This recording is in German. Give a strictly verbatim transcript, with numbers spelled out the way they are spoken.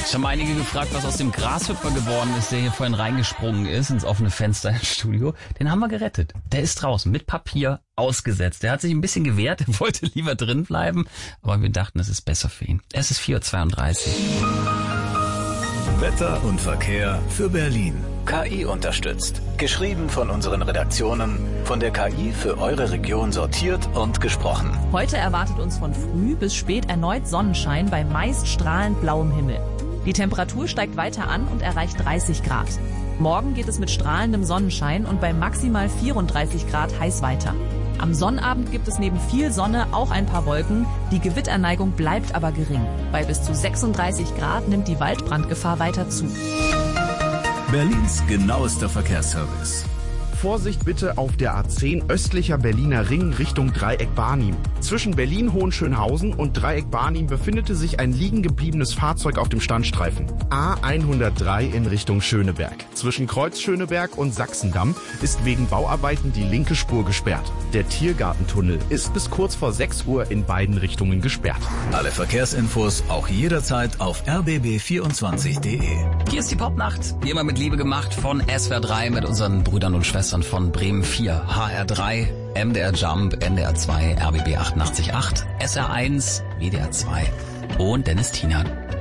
Jetzt haben einige gefragt, was aus dem Grashüpfer geworden ist, der hier vorhin reingesprungen ist ins offene Fenster im Studio. Den haben wir gerettet. Der ist draußen mit Papier ausgesetzt. Der hat sich ein bisschen gewehrt, er wollte lieber drin bleiben, aber wir dachten, es ist besser für ihn. Es ist vier Uhr zweiunddreißig. Wetter und Verkehr für Berlin. K I unterstützt. Geschrieben von unseren Redaktionen, von der K I für eure Region sortiert und gesprochen. Heute erwartet uns von früh bis spät erneut Sonnenschein bei meist strahlend blauem Himmel. Die Temperatur steigt weiter an und erreicht dreißig Grad. Morgen geht es mit strahlendem Sonnenschein und bei maximal vierunddreißig Grad heiß weiter. Am Sonnabend gibt es neben viel Sonne auch ein paar Wolken. Die Gewitterneigung bleibt aber gering. Bei bis zu sechsunddreißig Grad nimmt die Waldbrandgefahr weiter zu. Berlins genauester Verkehrsservice. Vorsicht bitte auf der A zehn östlicher Berliner Ring Richtung Dreieck Barnim. Zwischen Berlin-Hohenschönhausen und Dreieck Barnim befindete sich ein liegen gebliebenes Fahrzeug auf dem Standstreifen. A hundertdrei in Richtung Schöneberg. Zwischen Kreuz Schöneberg und Sachsendamm ist wegen Bauarbeiten die linke Spur gesperrt. Der Tiergartentunnel ist bis kurz vor sechs Uhr in beiden Richtungen gesperrt. Alle Verkehrsinfos auch jederzeit auf r b b vierundzwanzig punkt d e. Hier ist die Popnacht, wie immer mit Liebe gemacht von S W R drei mit unseren Brüdern und Schwestern von Bremen vier, H R drei, M D R Jump, N D R zwei, R B B achtundachtzig Komma acht, S R eins, W D R zwei und Dennis Tiener.